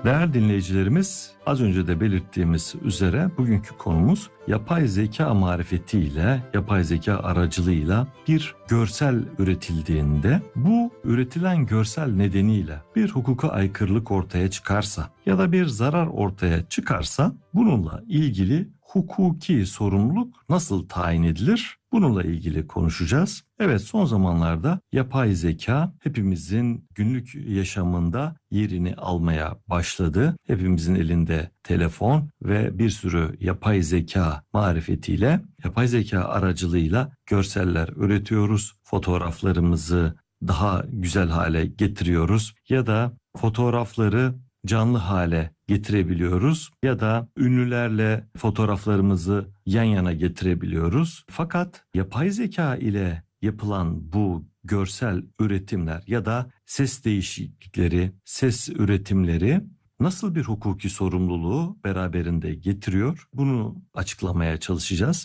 Değerli dinleyicilerimiz, az önce de belirttiğimiz üzere bugünkü konumuz yapay zeka marifetiyle, yapay zeka aracılığıyla bir görsel üretildiğinde bu üretilen görsel nedeniyle bir hukuka aykırılık ortaya çıkarsa ya da bir zarar ortaya çıkarsa bununla ilgili hukuki sorumluluk nasıl tayin edilir? Bununla ilgili konuşacağız. Evet, son zamanlarda yapay zeka hepimizin günlük yaşamında yerini almaya başladı. Hepimizin elinde telefon ve bir sürü yapay zeka marifetiyle, yapay zeka aracılığıyla görseller üretiyoruz. Fotoğraflarımızı daha güzel hale getiriyoruz ya da fotoğrafları canlı hale getirebiliyoruz ya da ünlülerle fotoğraflarımızı yan yana getirebiliyoruz. Fakat yapay zeka ile yapılan bu görsel üretimler ya da ses değişiklikleri, ses üretimleri nasıl bir hukuki sorumluluğu beraberinde getiriyor? Bunu açıklamaya çalışacağız.